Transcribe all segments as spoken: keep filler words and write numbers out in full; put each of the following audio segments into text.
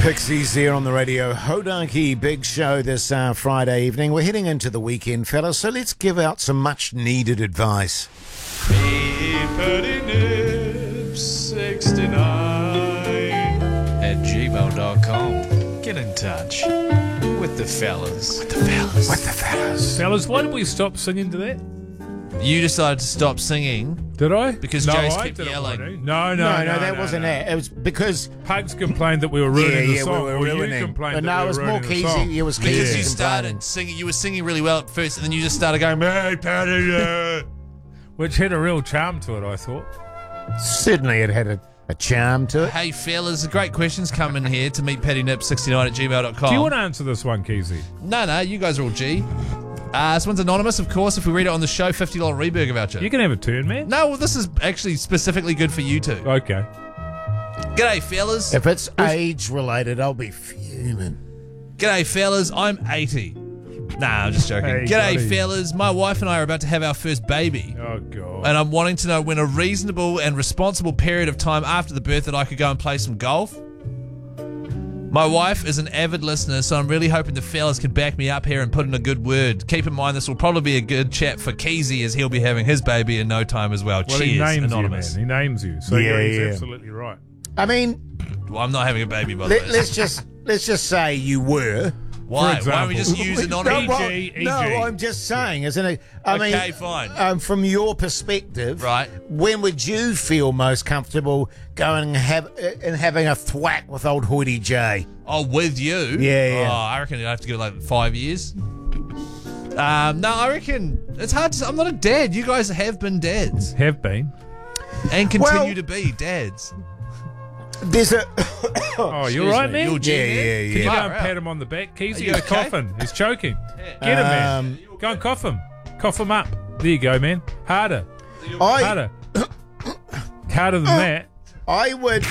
Pixies there on the radio. Hodaki Big Show this uh, Friday evening. We're heading into the weekend, fellas, so let's give out some much-needed advice. sixty-nine at gmail dot com. Get in touch with the fellas. With the fellas. With the fellas. Fellas, why did we stop singing to that? You decided to stop singing Did I? because no, Jace I kept didn't yelling. want to. No, no, No, no, no, that no, wasn't no. it. It was because... Pugs complained that we were ruining Yeah, the yeah, song. we were or ruining. You complained But that no, we it was were more ruining the Keezy. song. It was Because Keezy you started complaining. singing, you were singing really well at first, and then you just started going, "Hey, Paddy," uh." Which had a real charm to it, I thought. Certainly it had a, a charm to it. Hey, fellas, great questions come in here to meet Paddy Nip sixty-nine at gmail dot com. Do you want to answer this one, Keezy? No, no, you guys are all G. Uh, this one's anonymous, of course. If we read it on the show, fifty dollars Reburger voucher. You can have a turn, man. No, well, this is actually specifically good for you two. Okay. G'day, fellas. If it's age-related, I'll be fuming. G'day, fellas. I'm eighty. Nah, I'm just joking. Hey, G'day, buddy. fellas. My wife and I are about to have our first baby. Oh, God. And I'm wanting to know when a reasonable and responsible period of time after the birth that I could go and play some golf. My wife is an avid listener, so I'm really hoping the fellas can back me up here and put in a good word. Keep in mind this will probably be a good chat for Keezy as he'll be having his baby in no time as well. Well, Cheers, he names anonymous. you, man. He names you. So Yeah, yeah, he's yeah. absolutely right. I mean, Well, I'm not having a baby, by the let, way. let's just let's just say you were. Why? for Why don't we just example. use No, anonymous? well, E G, no, E G. I'm just saying, isn't it? I Okay, mean, fine. Um, from your perspective, Right. When would you feel most comfortable going and have uh, and having a thwack with old Hoity J? Oh, with you? Yeah, yeah. Oh, I reckon I'd have to go like five years. Um, no, I reckon it's hard to. I'm not a dad. You guys have been dads Have been. and continue Well- to be dads. There's a Oh, you're Excuse right, me, man. you're yeah, G, yeah, man. Can you yeah. go Far and out. pat him on the back? Are Keezy, you he's okay? coughing. He's choking. Get him, man. Um, Go and cough him. Cough him up. There you go, man. Harder. I Harder. Harder than that. I would.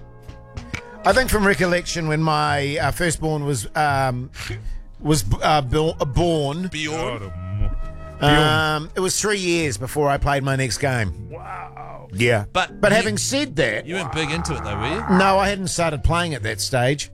I think from recollection, when my uh, firstborn was um, was uh, bo- born, Bjorn. um, it was three years before I played my next game. Wow. Yeah, But but you- having said that, You weren't big into it though, were you? no, I hadn't started playing at that stage.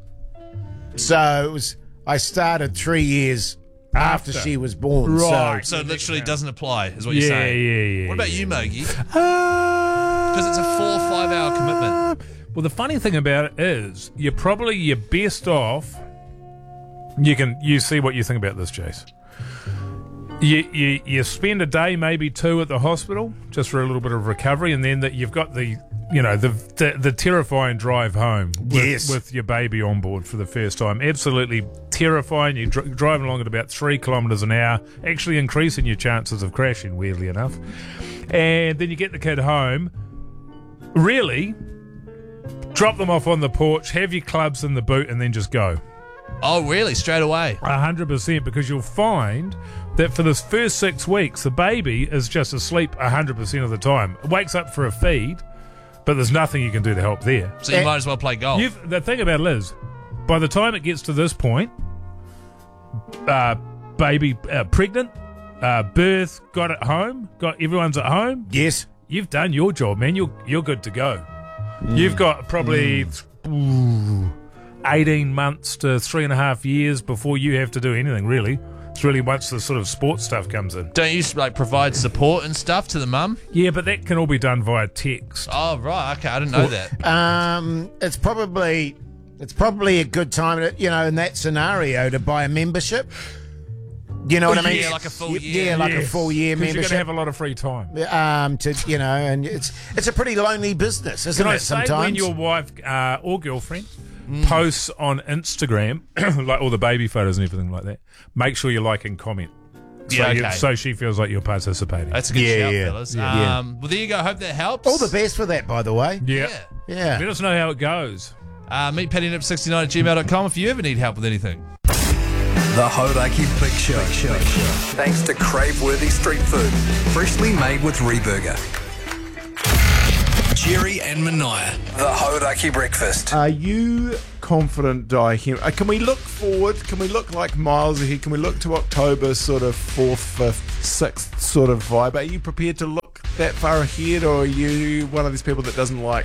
So it was. I started three years after, After. she was born. Right. So So it literally doesn't apply, is what you're Yeah, saying. yeah, yeah. What about yeah. you, Mogi? Because Because it's a four or five hour commitment. Well, the funny thing about it is, you're probably your best off. You can you see what you think about this, Jace. You, you you spend a day, maybe two, at the hospital just for a little bit of recovery, and then that you've got the you know the the, the terrifying drive home with, Yes. with your baby on board for the first time. Absolutely terrifying. You're dri- driving along at about three kilometres an hour, actually increasing your chances of crashing. Weirdly enough, and then you get the kid home. Really. Drop them off on the porch, have your clubs in the boot, and then just go. Oh, really? Straight away? A hundred percent, because you'll find that for this first six weeks, the baby is just asleep a hundred percent of the time. It wakes up for a feed, but there's nothing you can do to help there. So you Eh, might as well play golf. You've, the thing about it is, by the time it gets to this point, uh, baby uh, pregnant, uh, birth, got it home, got everyone's at home. yes, You've done your job, man. You're you're good to go. You've got probably ooh, eighteen months to three and a half years before you have to do anything, really. It's really once the sort of sports stuff comes in. Don't you like provide support and stuff to the mum? Yeah, but that can all be done via text. Oh, right. Okay, I didn't know that. um, it's probably it's probably a good time, to, you know, in that scenario, to buy a membership. You know what I mean? yeah, like a full Y- year. Yeah, like a Yes, full year 'cause you're going membership. to have a lot of free time. um, to you know, and it's it's a pretty lonely business, isn't Can I it? say, when Sometimes. your wife uh, or girlfriend posts on Instagram, like all the baby photos and everything like that, make sure you like and comment. So, Yeah, you- okay. so she feels like you're participating. That's a good Yeah, shout, yeah, fellas. yeah. Um, well, there you go. Hope that helps. All the best for that, by the way. yeah. Yeah. Let us know how it goes. Uh, meet Paddy Nip sixty-nine at gmail dot com if you ever need help with anything. The Hodaki Big Show. Thanks to crave-worthy street food, freshly made with Reburger. Jerry and Mania. The Hodaki Breakfast. Are you confident, Di? Hem- uh, Can we look forward? Can we look like miles ahead? Can we look to October, sort of fourth, fifth, sixth sort of vibe? Are you prepared to look that far ahead, or are you one of these people that doesn't like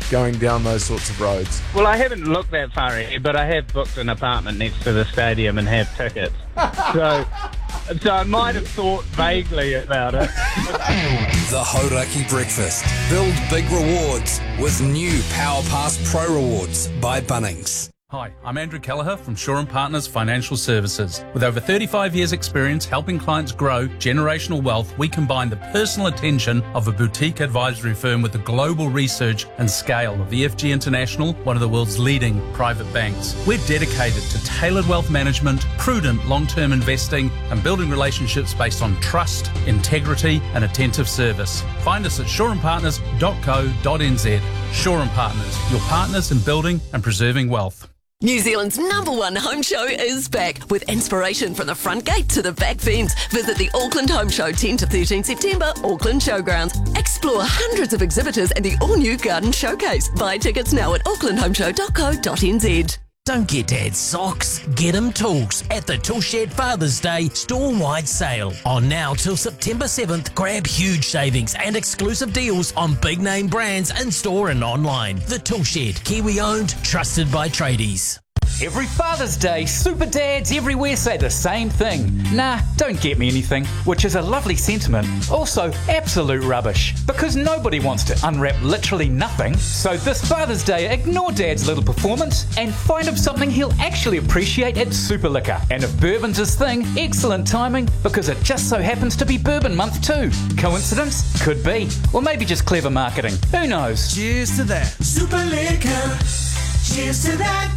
going down those sorts of roads? Well, I haven't looked that far ahead, but I have booked an apartment next to the stadium and have tickets. So, so I might have thought vaguely about it. The Hauraki Breakfast. Build big rewards with new Power Pass Pro Rewards by Bunnings. Hi, I'm Andrew Kelleher from Shaw and Partners Financial Services. With over thirty-five years experience helping clients grow generational wealth, we combine the personal attention of a boutique advisory firm with the global research and scale of the F G International, one of the world's leading private banks. We're dedicated to tailored wealth management, prudent long-term investing, and building relationships based on trust, integrity, and attentive service. Find us at shaw and partners dot co dot n z. Shaw and Partners, your partners in building and preserving wealth. New Zealand's number one home show is back with inspiration from the front gate to the back fence. Visit the Auckland Home Show tenth to thirteenth September, Auckland Showgrounds. Explore hundreds of exhibitors and the all-new Garden Showcase. Buy tickets now at auckland home show dot co dot n z. Don't get Dad socks, get him tools at the Tool Shed Father's Day store-wide sale. On now till September seventh, grab huge savings and exclusive deals on big-name brands in-store and online. The Tool Shed, Kiwi-owned, trusted by tradies. Every Father's Day, super dads everywhere say the same thing. Nah, don't get me anything, which is a lovely sentiment. Also, absolute rubbish, because nobody wants to unwrap literally nothing. So this Father's Day, ignore Dad's little performance and find him something he'll actually appreciate at Super Liquor. And if bourbon's his thing, excellent timing, because it just so happens to be bourbon month too. Coincidence? Could be. Or maybe just clever marketing. Who knows? Cheers to that. Super Liquor. Cheers to that.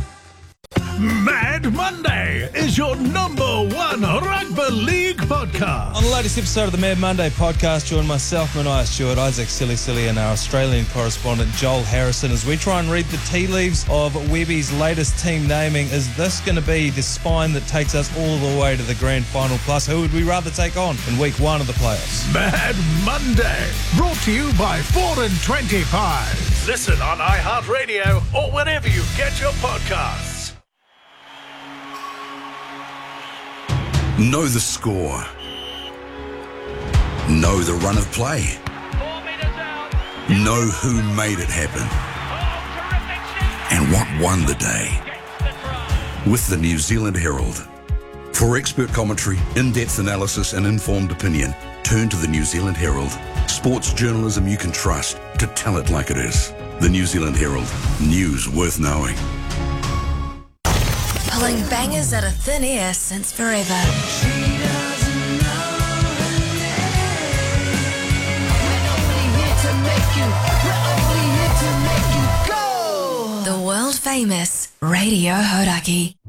Mad Monday is your number one rugby league podcast. On the latest episode of the Mad Monday podcast, join myself, Mania Stewart, Isaac Silly Silly, and our Australian correspondent Joel Harrison as we try and read the tea leaves of Webby's latest team naming. Is this going to be the spine that takes us all the way to the grand final? Plus, who would we rather take on in week one of the playoffs? Mad Monday, brought to you by four and twenty-five. Listen on iHeartRadio or wherever you get your podcasts. Know the score. Know the run of play. Know who made it happen. And what won the day. With the New Zealand Herald. For expert commentary, in-depth analysis and informed opinion, turn to the New Zealand Herald. Sports journalism you can trust to tell it like it is. The New Zealand Herald. News worth knowing. Pulling bangers out of thin air since forever. The world famous Radio Hauraki.